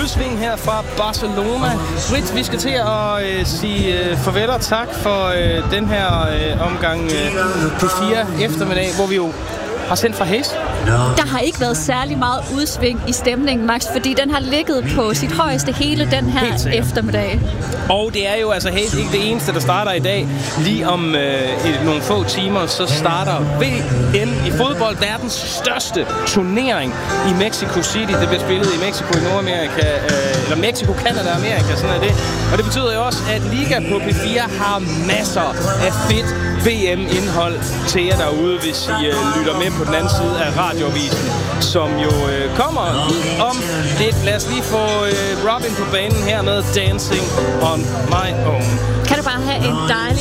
udsving her fra Barcelona. Britt, vi skal til at sige farvel og tak for den her omgang P4 eftermiddag, hvor vi jo har sendt fra Hayes. Der har ikke været særlig meget udsving i stemningen, Max, fordi den har ligget på sit højeste hele den her eftermiddag. Og det er jo altså Hayes ikke det eneste, der starter i dag. Lige om nogle få timer, så starter VM i fodbold, verdens største turnering i Mexico City. Det bliver spillet i Mexico i Nordamerika, eller Mexico, Canada, Amerika, sådan er det. Og det betyder jo også, at Liga på P4 har masser af fedt VM-indhold til jer derude, hvis I lytter med på den anden side af radioavisen, som jo kommer om lidt. Lad os lige få Robin på banen her med Dancing on My Own. Kan du bare have en dejlig